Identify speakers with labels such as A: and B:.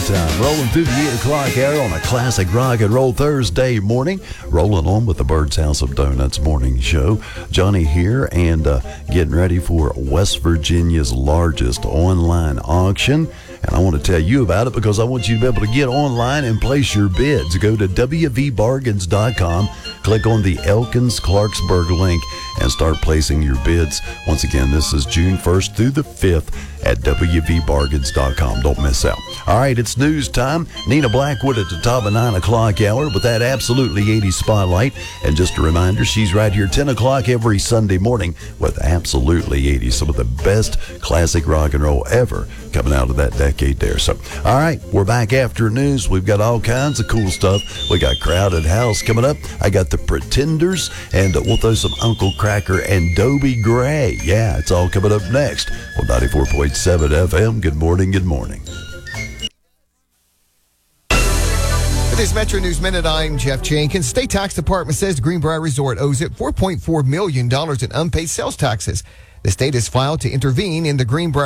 A: time. Rolling through the 8 o'clock hour on a classic rock and roll Thursday morning. Rolling on with the Bird's House of Donuts morning show. Johnny here and getting ready for West Virginia's largest online auction. And I want to tell you about it because I want you to be able to get online and place your bids. Go to wvbargains.com, click on the Elkins-Clarksburg link, and start placing your bids. Once again, this is June 1st through the 5th at wvbargains.com. Don't miss out. All right, it's news time. Nina Blackwood at the top of 9 o'clock hour with that absolutely 80s spotlight. And just a reminder, she's right here 10 o'clock every Sunday morning with absolutely 80s, some of the best classic rock and roll ever coming out of that decade there. So, all right, we're back after news. We've got all kinds of cool stuff. We got Crowded House coming up. I got the Pretenders, and we'll throw some Uncle Cracker and Dobie Gray. Yeah, it's all coming up next on 94.7 FM. Good morning, good morning.
B: With this Metro News Minute, I'm Jeff Jenkins. State Tax Department says the Greenbrier Resort owes it $4.4 million in unpaid sales taxes. The state has filed to intervene in the Greenbrier